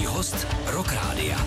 host Rock Rádia.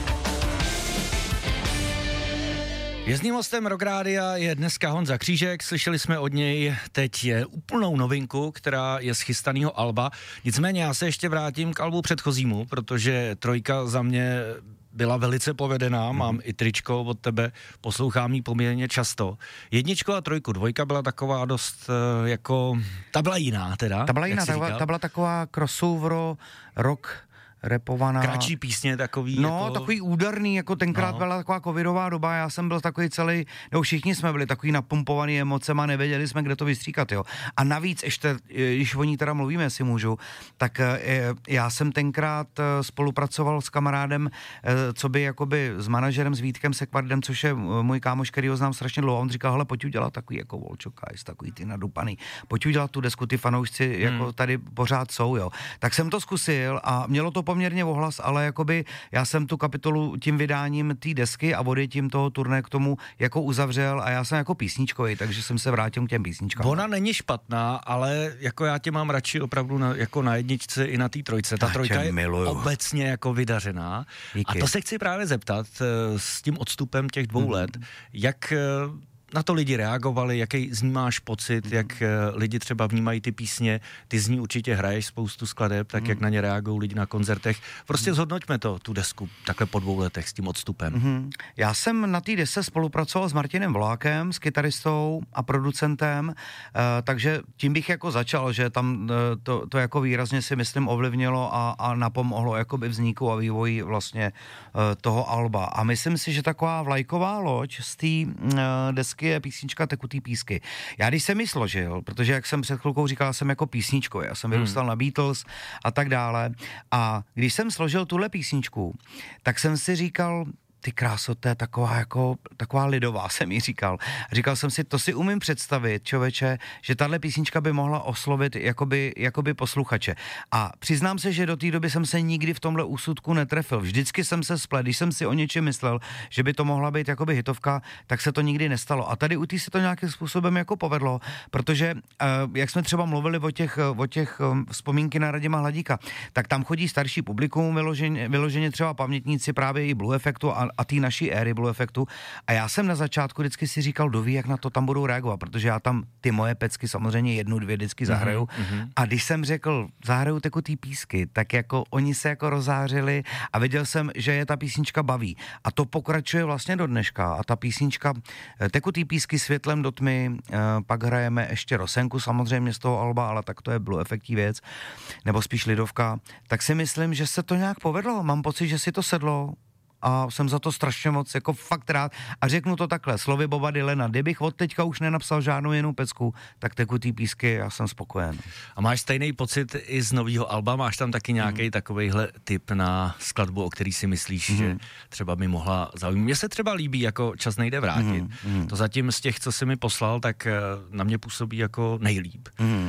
Jezdním hostem Rock Rádia je dneska Honza Křížek, slyšeli jsme od něj teď je úplnou novinku, která je z chystanýho alba, nicméně já se ještě vrátím k albu předchozímu, protože trojka za mě byla velice povedená, mám i tričko od tebe, poslouchám ji poměrně často. Jedničku a trojku, dvojka byla taková dost jako, ta byla jiná teda. Ta byla jiná, ta byla taková crossover, rock, repovaná. Kratší písně takový. No, jako... takový úderný, jako tenkrát byla taková covidová doba, já jsem byl takový celý, no všichni jsme byli takový napumpovaný emocema, nevěděli jsme, kde to vystříkat, jo. A navíc ještě, když o ní teda mluvíme, jestli můžu, tak já jsem tenkrát spolupracoval s kamarádem, co by jakoby s manažerem, s Vítkem Sekvardem, což je můj kámoš, který ho znám strašně dlouho, on říkal, hele, pojď udělat takový jako Volčokajs, takový ty nadupaný, pojď udělat tu desku, ty fanoušci jako tady pořád jsou, jo. Tak jsem to zkusil a mělo to poměrně ohlas, ale jakoby já jsem tu kapitolu tím vydáním té desky a odjetím toho turné k tomu jako uzavřel a já jsem jako písničkový, takže jsem se vrátil k těm písničkám. Ona není špatná, ale jako já tě mám radši opravdu jako na jedničce i na té trojce. Ta trojka je obecně jako vydařená. Díky. A to se chci právě zeptat s tím odstupem těch 2 let, jak na to lidi reagovali, jaký z ní máš pocit, jak lidi třeba vnímají ty písně, ty z ní určitě hraješ spoustu skladeb, tak jak na ně reagují lidi na koncertech. Prostě zhodnoťme to, tu desku, takhle po 2 letech s tím odstupem. Já jsem na té desce spolupracoval s Martinem Volákem, s kytaristou a producentem, takže tím bych jako začal, že tam to jako výrazně si myslím ovlivnilo a napomohlo jakoby vzniku a vývoji vlastně toho alba. A myslím si, že taková vlajková loď z té desky je písnička Tekutý písky. Já když jsem ji složil, protože jak jsem před chvilkou říkal, jsem jako písničko, já jsem vyrůstal na Beatles a tak dále a když jsem složil tuhle písničku, tak jsem si říkal, ty kráso, to je taková lidová, jsem jí říkal. Říkal jsem si, to si umím představit, člověče, že tahle písnička by mohla oslovit jakoby posluchače. A přiznám se, že do té doby jsem se nikdy v tomhle úsudku netrefil. Vždycky jsem se splet, když jsem si o něčem myslel, že by to mohla být jakoby hitovka, tak se to nikdy nestalo. A tady u té se to nějakým způsobem jako povedlo, protože jak jsme třeba mluvili o těch vzpomínky na Radima Hladíka, tak tam chodí starší publikum, vyloženě třeba pamětníci právě i Blue Effectu a té naší éry Blue Effectu. A já jsem na začátku vždycky si říkal, kdo ví, jak na to tam budou reagovat, protože já tam ty moje pecky samozřejmě 1, 2 vždycky zahraju. A když jsem řekl, zahraju Tekutý písky, tak jako oni se jako rozářili a viděl jsem, že je ta písnička baví. A to pokračuje vlastně do dneška. A ta písnička Tekutý písky světlem do tmy, pak hrajeme ještě Rosenku samozřejmě z toho alba, ale tak to je Blue Effectí věc, nebo spíš lidovka. Tak si myslím, že se to nějak povedlo. Mám pocit, že si to sedlo. A jsem za to strašně moc jako fakt rád a řeknu to takhle, slovy Boba Dylana, kdybych od teďka už nenapsal žádnou jinou pecku, tak Tekutý písky, já jsem spokojen. A máš stejný pocit i z nového alba, máš tam taky nějaký takovejhle tip na skladbu, o který si myslíš, že třeba by mohla zaujmout. Mně se třeba líbí jako Čas nejde vrátit. To zatím z těch, co jsi mi poslal, tak na mě působí jako nejlíp.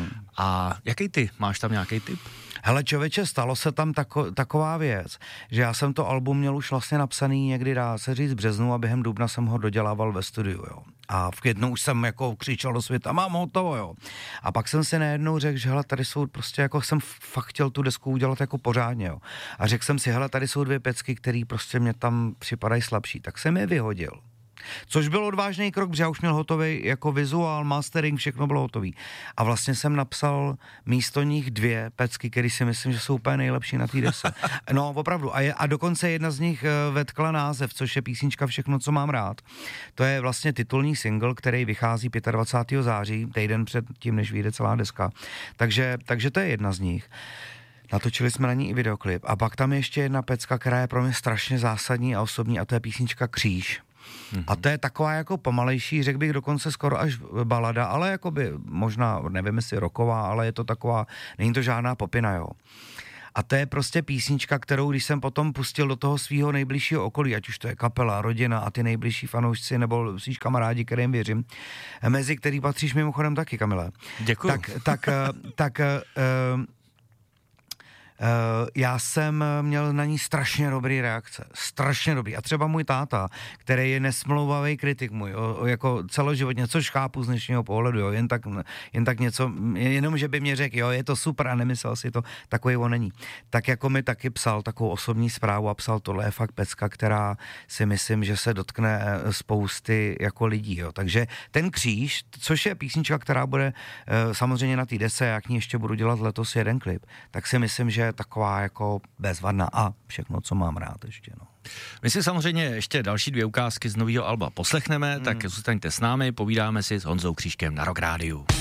A jaký ty? Máš tam nějaký tip? Hele člověče, stalo se tam taková věc, že já jsem to album měl už vlastně napsaný někdy, dá se říct, v březnu a během dubna jsem ho dodělával ve studiu, jo. A v květnu už jsem jako křičel do světa, mám hotovo, jo. A pak jsem si najednou řekl, že hele, tady jsou prostě jako jsem fakt chtěl tu desku udělat jako pořádně, jo. A řekl jsem si, hele, tady jsou 2 pecky, které prostě mě tam připadají slabší, tak jsem je vyhodil. Což byl odvážný krok, protože já už měl hotový jako vizuál, mastering, všechno bylo hotový. A vlastně jsem napsal místo nich 2 pecky, které si myslím, že jsou úplně nejlepší na té desce. No, opravdu. A dokonce jedna z nich vetkla název, což je písnička Všechno, co mám rád. To je vlastně titulní single, který vychází 25. září, týden před tím, než vyjde celá deska. Takže to je jedna z nich. Natočili jsme na ní i videoklip. A pak tam je ještě jedna pecka, která je pro mě strašně zásadní a osobní, a to je písnička Kříž. A to je taková jako pomalejší, řekl bych dokonce skoro až balada, ale jakoby možná, nevím jestli rocková, ale je to taková, není to žádná popina, jo. A to je prostě písnička, kterou když jsem potom pustil do toho svého nejbližšího okolí, ať už to je kapela, rodina a ty nejbližší fanoušci, nebo svých kamarádi, kterým věřím, mezi který patříš mimochodem taky, Kamile. Děkuju. Já jsem měl na ní strašně dobrý reakce, strašně dobrý. A třeba můj táta, který je nesmlouvavý kritik můj, jako celoživotně, což chápu z dnešního pohledu, jo, jen tak něco, jenom že by mě řekl, jo, je to super a nemyslel si to, takový on není. Tak jako mi taky psal takovou osobní zprávu a psal, tohle je fakt pecka, která si myslím, že se dotkne spousty jako lidí, jo. Takže Ten kříž, což je písnička, která bude samozřejmě na té desce, já k ní ještě budu dělat letos jeden klip, tak si myslím, že je taková jako bezvadná a všechno, co mám rád ještě, no. My si samozřejmě ještě další 2 ukázky z nového alba poslechneme, tak zůstaňte s námi, povídáme si s Honzou Křížkem na Rock Rádiu.